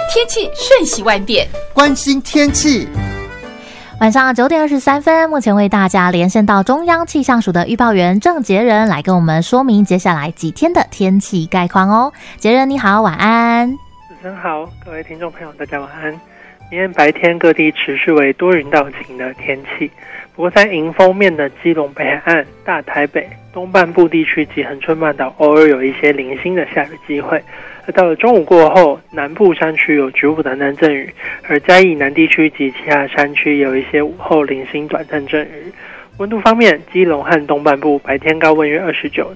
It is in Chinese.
天气瞬息万变， 关心天气。 晚上9点23分，目前为大家连线到中央气象署的预报员郑杰仁来跟我们说明接下来几天的天气概况哦。杰仁你好，晚安。 主持人好，各位听众朋友大家晚安。明天白天各地持续为多云到晴的天气，不过在迎风面的基隆北海岸、大台北、东半部地区及恒春半岛偶尔有一些零星的下雨机会。而到了中午过后，南部山区有局部的南阵雨，而嘉义南地区及其他山区有一些午后零星短暂阵雨。温度方面，基隆和东半部白天高温约29